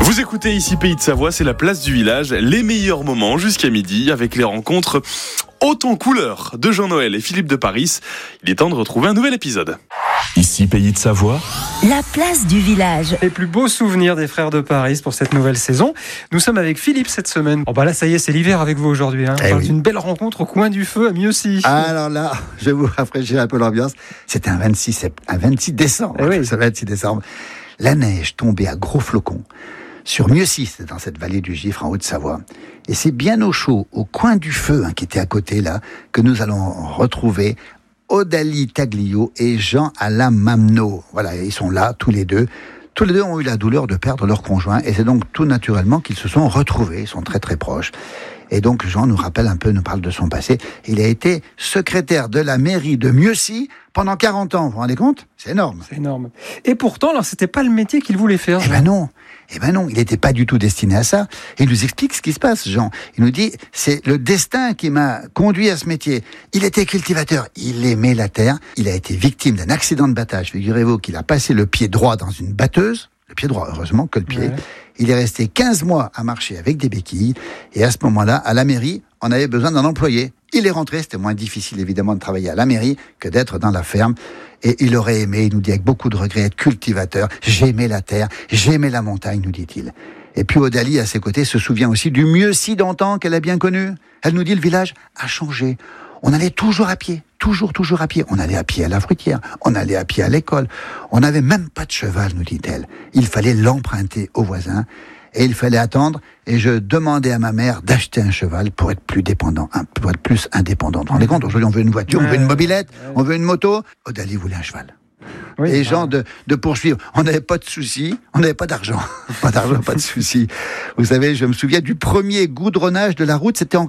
Vous écoutez ici Pays de Savoie, c'est la place du village, les meilleurs moments jusqu'à midi avec les rencontres hautes en couleurs de Jean-Noël et Philippe de Paris. Il est temps de retrouver un nouvel épisode. Ici Pays de Savoie, la place du village. Les plus beaux souvenirs des frères de Paris pour cette nouvelle saison. Nous sommes avec Philippe cette semaine. Bon là ça y est, c'est l'hiver avec vous aujourd'hui. On parle d'une belle rencontre au coin du feu à Mieuxy. Alors là, je vais vous rafraîchir un peu l'ambiance. C'était un 26 décembre. C'est 26 décembre. La neige tombait à gros flocons sur Mieuxy, c'est dans cette vallée du Gifre en Haute-Savoie. Et c'est bien au chaud, au coin du feu qui était à côté là, que nous allons retrouver Odalie Taglio et Jean-Alain Mamneau. Voilà, ils sont là, tous les deux. Tous les deux ont eu la douleur de perdre leur conjoint, et c'est donc tout naturellement qu'ils se sont retrouvés. Ils sont très très proches. Et donc Jean nous parle de son passé. Il a été secrétaire de la mairie de Mieuxy pendant 40 ans. Vous vous rendez compte ? C'est énorme. C'est énorme. Et pourtant, alors, c'était pas le métier qu'il voulait faire. Eh ben non, il n'était pas du tout destiné à ça. Il nous explique ce qui se passe, Jean. Il nous dit, c'est le destin qui m'a conduit à ce métier. Il était cultivateur, il aimait la terre. Il a été victime d'un accident de battage. Figurez-vous qu'il a passé le pied droit dans une batteuse. Le pied droit, heureusement que le pied. Ouais. Il est resté 15 mois à marcher avec des béquilles. Et à ce moment-là, à la mairie, on avait besoin d'un employé. Il est rentré, c'était moins difficile évidemment de travailler à la mairie que d'être dans la ferme. Et il aurait aimé, il nous dit avec beaucoup de regret, être cultivateur. J'aimais la terre, j'aimais la montagne, nous dit-il. Et puis Odalie, à ses côtés, se souvient aussi du Mieuxy d'antan qu'elle a bien connu. Elle nous dit le village a changé. On allait toujours à pied, toujours à pied. On allait à pied à la fruitière, on allait à pied à l'école. On n'avait même pas de cheval, nous dit-elle. Il fallait l'emprunter aux voisins. Et il fallait attendre, et je demandais à ma mère d'acheter un cheval pour être plus dépendant, pour être plus indépendant. Vous vous rendez compte, aujourd'hui on veut une voiture, on veut une mobilette, on veut une moto. Odalie voulait un cheval. Oui, et Jean de poursuivre. On n'avait pas de soucis, on n'avait pas d'argent. Pas de soucis. Vous savez, je me souviens du premier goudronnage de la route, c'était en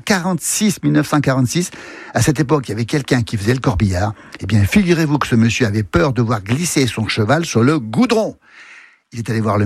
1946. À cette époque, il y avait quelqu'un qui faisait le corbillard. Eh bien, figurez-vous que ce monsieur avait peur de voir glisser son cheval sur le goudron. Il est allé voir le